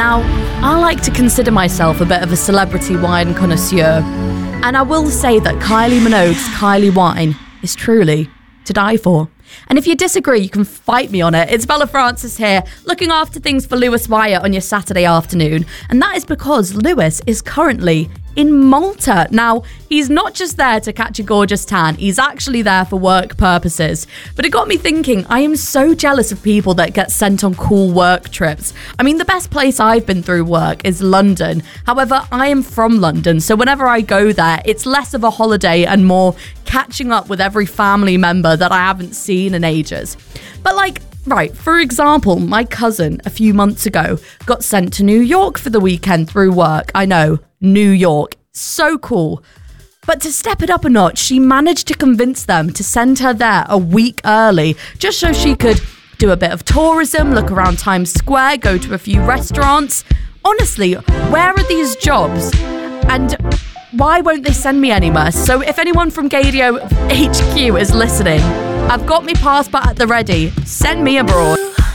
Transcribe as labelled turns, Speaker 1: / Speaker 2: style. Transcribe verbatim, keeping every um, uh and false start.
Speaker 1: Now, I like to consider myself a bit of a celebrity wine connoisseur, and I will say that Kylie Minogue's Kylie wine is truly to die for. And if you disagree, you can fight me on it. It's Bella Francis here, looking after things for Lewis Wyatt on your Saturday afternoon. And that is because Lewis is currently in Malta. Now, he's not just there to catch a gorgeous tan, he's actually there for work purposes. But it got me thinking, I am so jealous of people that get sent on cool work trips. I mean, the best place I've been through work is London. However, I am from London, so whenever I go there, it's less of a holiday and more catching up with every family member that I haven't seen in ages. But like, right, for example, my cousin a few months ago got sent to New York for the weekend through work. I know, New York. So cool. But to step it up a notch, she managed to convince them to send her there a week early, just so she could do a bit of tourism, look around Times Square, go to a few restaurants. Honestly, where are these jobs? And why won't they send me anywhere? So if anyone from Gadio H Q is listening, I've got my passport at the ready. Send me abroad.